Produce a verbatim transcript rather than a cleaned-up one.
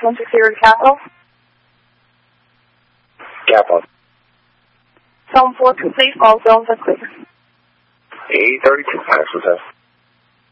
one six zero Capital. Capital. Zone four complete, all zones are clear. A thirty-two, actual test.